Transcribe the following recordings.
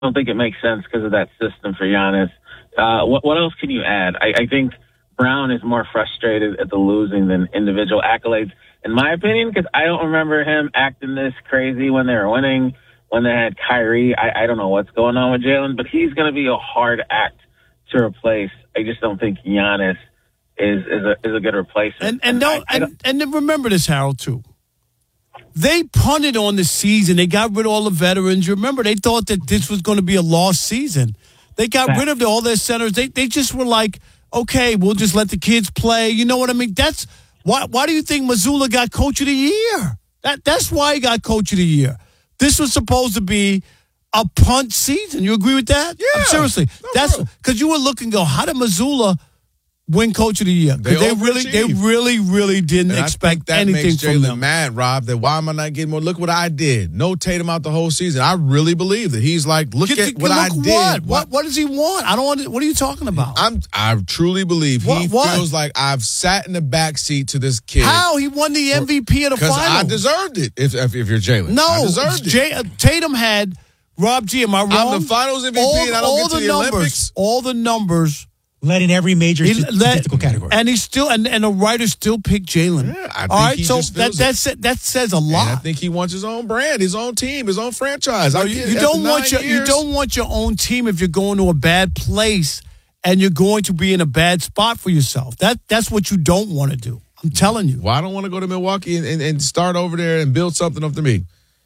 don't think it makes sense because of that system for Giannis. What else can you add? I think Brown is more frustrated at the losing than individual accolades, in my opinion, because I don't remember him acting this crazy when they were winning, when they had Kyrie. I don't know what's going on with Jalen, but he's going to be a hard act to replace. I just don't think Giannis is a good replacement. And then remember this, Harold, too. They punted on the season. They got rid of all the veterans. You remember, they thought that this was going to be a lost season. They got rid of all their centers. They just were like, okay, we'll just let the kids play. You know what I mean? That's why do you think Mazzulla got Coach of the Year? That's why he got Coach of the Year. This was supposed to be a punt season. You agree with that? Yeah. Seriously. That's because you were looking, how did Mazzulla win Coach of the Year? They really didn't expect anything from them. That makes Jalen mad, Rob, that why am I not getting more? Look what I did. No Tatum out the whole season. I really believe that he's like, look at what I did. What does he want? I don't want. What are you talking about? I truly believe he feels like I've sat in the backseat to this kid. How? He won the MVP of the final. Because I deserved it if you're Jalen. No, I deserved it. Tatum had, Rob G, am I wrong? I'm the finals MVP and I don't get to the Olympics. All the numbers. Led in every major statistical category. And he's still, and the writers still pick Jalen. Yeah, I think that says a lot. And I think he wants his own brand, his own team, his own franchise. You don't want your own team if you're going to a bad place and you're going to be in a bad spot for yourself. That's what you don't want to do. I'm telling you. Well, I don't want to go to Milwaukee and start over there and build something up to me.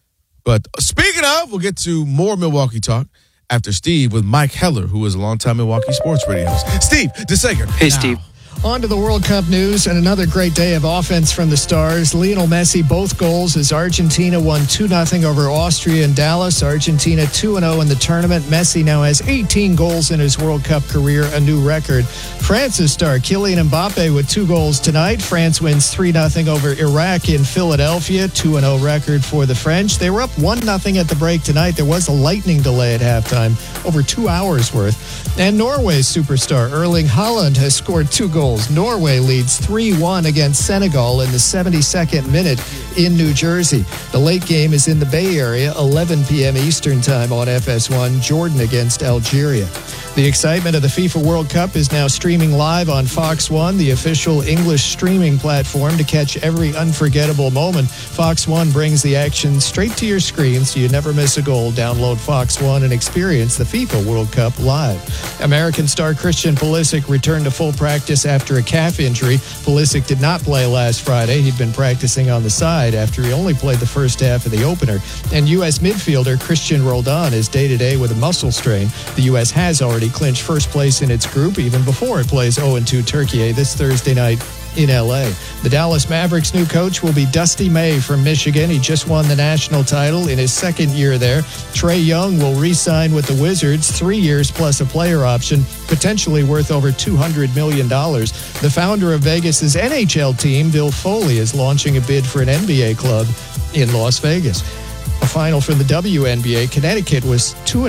But speaking of, we'll get to more Milwaukee talk after Steve with Mike Heller, who is a longtime Milwaukee sports radio host. Steve DeSager. Hey, Steve. On to the World Cup news and another great day of offense from the Stars. Lionel Messi, both goals as Argentina won 2-0 over Austria in Dallas. Argentina 2-0 in the tournament. Messi now has 18 goals in his World Cup career, a new record. France's star Kylian Mbappe with 2 goals tonight. France wins 3-0 over Iraq in Philadelphia. 2-0 record for the French. They were up 1-0 at the break tonight. There was a lightning delay at halftime, over 2 hours worth. And Norway's superstar Erling Haaland has scored 2 goals. Norway leads 3-1 against Senegal in the 72nd minute in New Jersey. The late game is in the Bay Area, 11 p.m. Eastern Time on FS1, Jordan against Algeria. The excitement of the FIFA World Cup is now streaming live on Fox One, the official English streaming platform to catch every unforgettable moment. Fox One brings the action straight to your screen so you never miss a goal. Download Fox One and experience the FIFA World Cup live. American star Christian Pulisic returned to full practice after a calf injury. Pulisic did not play last Friday. He'd been practicing on the side after he only played the first half of the opener. And U.S. midfielder Christian Roldan is day-to-day with a muscle strain. The U.S. has already clinched first place in its group even before it plays 0-2 Turkey this Thursday night in L.A. The Dallas Mavericks' new coach will be Dusty May from Michigan. He just won the national title in his second year there. Trae Young will re-sign with the Wizards, 3 years plus a player option, potentially worth over $200 million. The founder of Vegas's NHL team, Bill Foley, is launching a bid for an NBA club in Las Vegas. A final from the WNBA, Connecticut was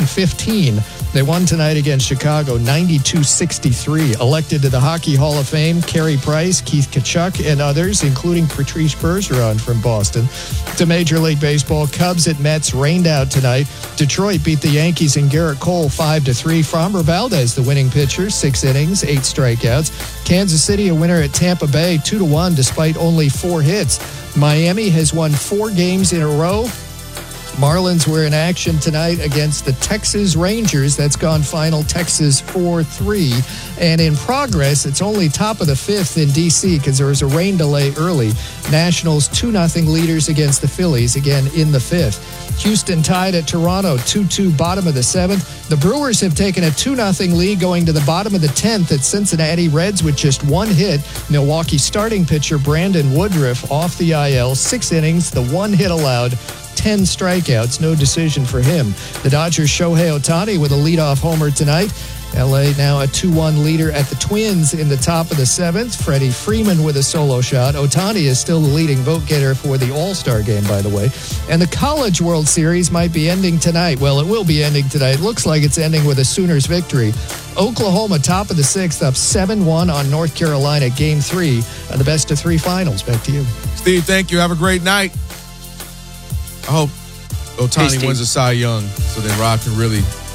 2-15. They won tonight against Chicago, 92-63. Elected to the Hockey Hall of Fame, Carey Price, Keith Tkachuk, and others, including Patrice Bergeron from Boston. To Major League Baseball, Cubs at Mets rained out tonight. Detroit beat the Yankees and Garrett Cole 5-3. Framber Valdez, the winning pitcher, 6 innings, 8 strikeouts. Kansas City a winner at Tampa Bay, 2-1, despite only 4 hits. Miami has won 4 games in a row. Marlins were in action tonight against the Texas Rangers. That's gone final, Texas 4-3. And in progress, it's only top of the 5th in D.C. because there was a rain delay early. Nationals 2-0 leaders against the Phillies, again in the 5th. Houston tied at Toronto, 2-2, bottom of the 7th. The Brewers have taken a 2-0 lead going to the bottom of the 10th at Cincinnati Reds with just 1 hit. Milwaukee starting pitcher Brandon Woodruff off the IL, 6 innings, the 1 hit allowed. 10 strikeouts, no decision for him. The Dodgers' Shohei Ohtani with a leadoff homer tonight. LA now a 2-1 leader at the Twins in the top of the 7th. Freddie Freeman with a solo shot. Ohtani is still the leading vote getter for the All-Star game, by the way. And the College World Series might be ending tonight. Well, it will be ending tonight. It looks like it's ending with a Sooners victory. Oklahoma, top of the 6th, up 7-1 on North Carolina, Game 3 of the best-of-3 finals. Back to you. Steve, thank you. Have a great night. I hope Ohtani wins a Cy Young so then Rob can really